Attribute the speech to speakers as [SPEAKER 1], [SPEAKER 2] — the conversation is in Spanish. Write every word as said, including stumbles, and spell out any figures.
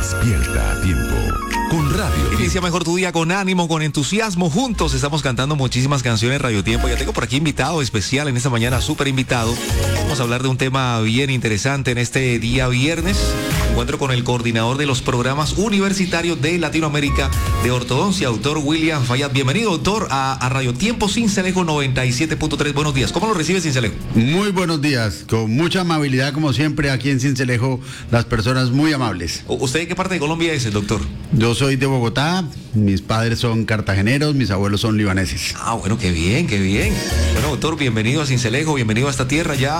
[SPEAKER 1] Despierta a tiempo con Radio
[SPEAKER 2] Inicia mejor tu día con ánimo, con entusiasmo. Juntos estamos cantando muchísimas canciones Radio Tiempo. Ya tengo por aquí invitado especial en esta mañana, súper invitado. Vamos a hablar de un tema bien interesante en este día viernes. Encuentro con el coordinador de los programas universitarios de Latinoamérica de ortodoncia, doctor William Fayad. Bienvenido, doctor, a, a Radio Tiempo Sincelejo noventa y siete punto tres. Buenos días. ¿Cómo lo recibe Sincelejo?
[SPEAKER 3] Muy buenos días. Con mucha amabilidad, como siempre, aquí en Sincelejo, las personas muy amables.
[SPEAKER 2] ¿Usted de qué parte de Colombia es, el doctor?
[SPEAKER 3] Yo soy de Bogotá, mis padres son cartageneros, mis abuelos son libaneses.
[SPEAKER 2] Ah, bueno, qué bien, qué bien. Bueno, doctor, bienvenido a Sincelejo, bienvenido a esta tierra ya.